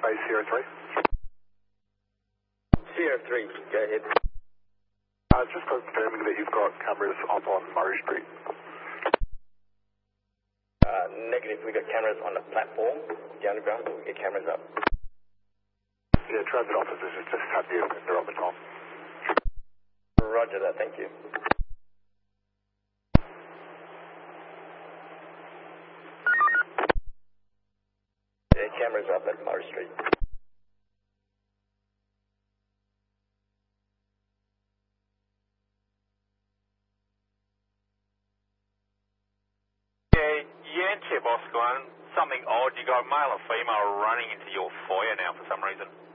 base Sierra 3. Sierra 3, go ahead. Just confirming that you've got cameras up on Murray Street. Negative, we got cameras on the platform, the underground, but we get cameras up. Yeah, transit officers just have the offender on the top. Roger that, thank you. Yeah, cameras up at Murray Street. Yeah, Chip Oscar, something odd. You got a male or female running into your foyer now for some reason.